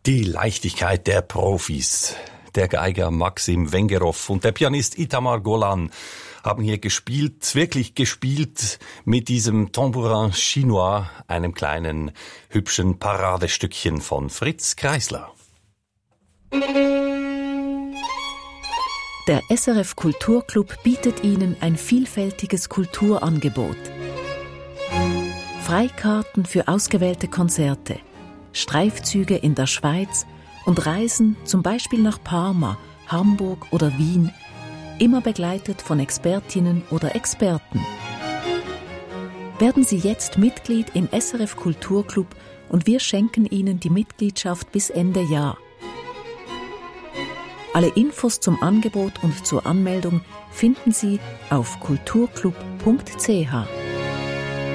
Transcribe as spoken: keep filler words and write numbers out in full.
Die Leichtigkeit der Profis. Der Geiger Maxim Wengerow und der Pianist Itamar Golan haben hier gespielt, wirklich gespielt mit diesem Tambourin Chinois, einem kleinen, hübschen Paradestückchen von Fritz Kreisler. Der S R F Kulturclub bietet Ihnen ein vielfältiges Kulturangebot. Freikarten für ausgewählte Konzerte, Streifzüge in der Schweiz und Reisen zum Beispiel nach Parma, Hamburg oder Wien, immer begleitet von Expertinnen oder Experten. Werden Sie jetzt Mitglied im S R F Kulturclub und wir schenken Ihnen die Mitgliedschaft bis Ende Jahr. Alle Infos zum Angebot und zur Anmeldung finden Sie auf kulturclub punkt c h.